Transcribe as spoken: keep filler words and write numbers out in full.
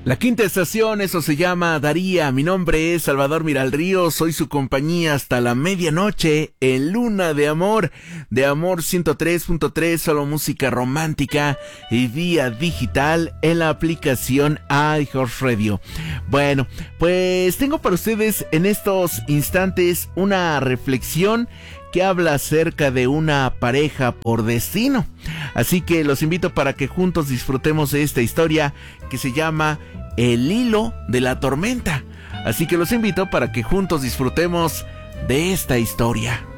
La quinta estación, eso se llama Daría. Mi nombre es Salvador Miralríos, soy su compañía hasta la medianoche en Luna de Amor, de Amor ciento tres punto tres, solo música romántica y vía digital en la aplicación iHeartRadio. Bueno, pues tengo para ustedes en estos instantes una reflexión que habla acerca de una pareja por destino. Así que los invito para que juntos disfrutemos de esta historia que se llama El hilo de la tormenta. Así que los invito para que juntos disfrutemos de esta historia.